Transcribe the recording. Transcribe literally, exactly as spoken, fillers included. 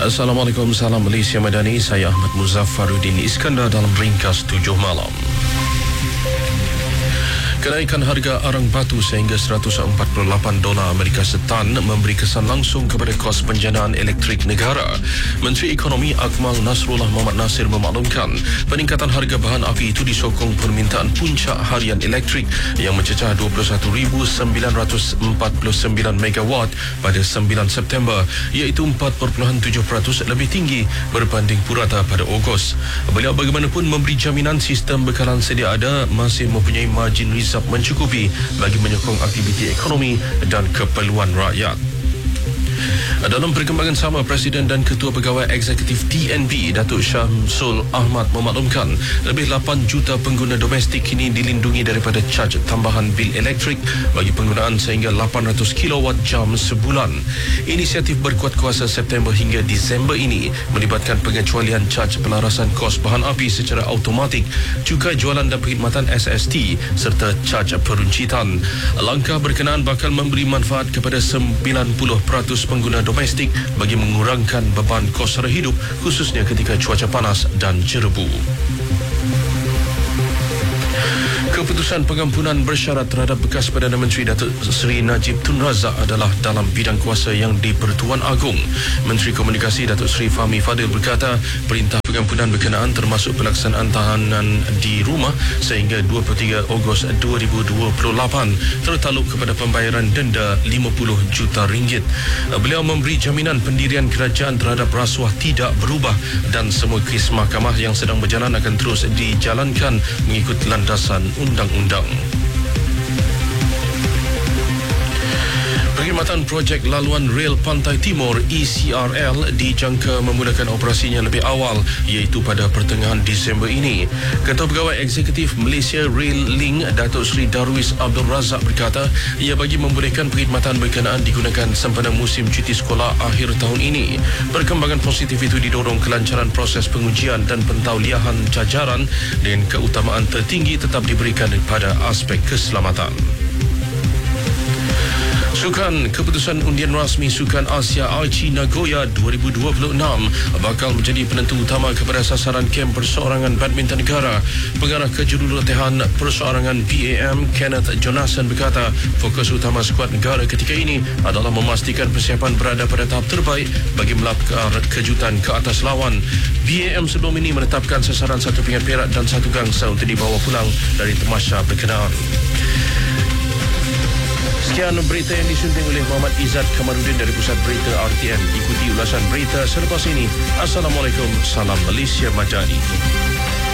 Assalamualaikum, salam Malaysia Madani. Saya Ahmad Muzaffaruddin Iskandar dalam ringkas tujuh malam. Kenaikan harga arang batu sehingga seratus empat puluh lapan dolar Amerika setan memberi kesan langsung kepada kos penjanaan elektrik negara. Menteri Ekonomi Akmal Nasrullah Mohamad Nasir memaklumkan peningkatan harga bahan api itu disokong permintaan puncak harian elektrik yang mencecah dua puluh satu ribu sembilan ratus empat puluh sembilan megawatt pada sembilan September, iaitu empat perpuluhan tujuh peratus lebih tinggi berbanding purata pada Ogos. Beliau bagaimanapun memberi jaminan sistem bekalan sedia ada masih mempunyai margin reserve mencukupi bagi menyokong aktiviti ekonomi dan keperluan rakyat. Dalam perkembangan sama, Presiden dan Ketua Pegawai Eksekutif T N B Datuk Syamsul Ahmad memaklumkan lebih lapan juta pengguna domestik kini dilindungi daripada caj tambahan bil elektrik bagi penggunaan sehingga lapan ratus kilowatt jam sebulan. Inisiatif berkuat kuasa September hingga Disember ini melibatkan pengecualian caj pelarasan kos bahan api secara automatik, cukai jualan dan perkhidmatan S S T serta caj peruncitan. Langkah berkenaan bakal memberi manfaat kepada sembilan puluh peratus pengguna domestik bagi mengurangkan beban kos sara hidup, khususnya ketika cuaca panas dan jerebu. Keputusan pengampunan bersyarat terhadap bekas Perdana Menteri Datuk Seri Najib Tun Razak adalah dalam bidang kuasa yang di-Pertuan Agong. Menteri Komunikasi Datuk Seri Fahmi Fadil berkata, perintah pengampunan berkenaan termasuk pelaksanaan tahanan di rumah sehingga dua puluh tiga Ogos dua ribu dua puluh lapan tertakluk kepada pembayaran denda lima puluh juta ringgit. Beliau memberi jaminan pendirian kerajaan terhadap rasuah tidak berubah dan semua kes mahkamah yang sedang berjalan akan terus dijalankan mengikut landasan undang-undang. Perkhidmatan projek laluan rel Pantai Timur E C R L dijangka memulakan operasinya lebih awal, iaitu pada pertengahan Disember ini. Ketua Pegawai Eksekutif Malaysia Rail Link Datuk Seri Darwis Abdul Razak berkata ia bagi membolehkan perkhidmatan berkenaan digunakan sempena musim cuti sekolah akhir tahun ini. Perkembangan positif itu didorong kelancaran proses pengujian dan pentauliahan jajaran dengan keutamaan tertinggi tetap diberikan pada aspek keselamatan. Sukan, keputusan undian rasmi Sukan Asia Aichi Nagoya dua ribu dua puluh enam bakal menjadi penentu utama kepada sasaran kem perseorangan badminton negara. Pengarah Kejurulatihan Perseorangan B A M Kenneth Jonathan berkata fokus utama skuad negara ketika ini adalah memastikan persiapan berada pada tahap terbaik bagi melakar kejutan ke atas lawan. B A M sebelum ini menetapkan sasaran satu pingat perak dan satu gangsa untuk dibawa pulang dari tamasya berkenaan. Sekian berita yang disunting oleh Muhammad Izzat Kamarudin dari Pusat Berita R T M. Ikuti ulasan berita selepas ini. Assalamualaikum, salam Malaysia Madani.